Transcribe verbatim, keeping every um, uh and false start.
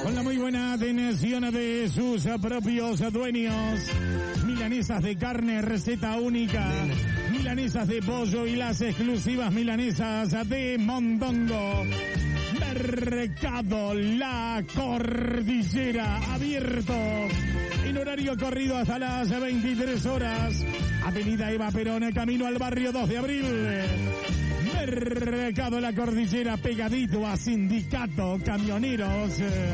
Con la muy buena atención de sus propios dueños. Milanesas de carne, receta única. Milanesas de pollo y las exclusivas milanesas de Mondongo. Mercado La Cordillera, abierto en horario corrido hasta las veintitrés horas. Avenida Eva Perón, camino al barrio dos de abril. Mercado La Cordillera, pegadito a Sindicato Camioneros.